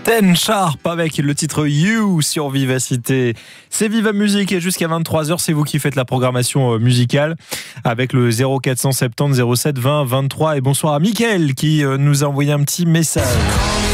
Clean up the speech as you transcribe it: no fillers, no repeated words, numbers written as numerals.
Ten Sharp avec le titre You sur Vivacité. C'est Viva Musique et jusqu'à 23h, c'est vous qui faites la programmation musicale avec le 0470 07 20 23. Et bonsoir à Mickaël qui nous a envoyé un petit message.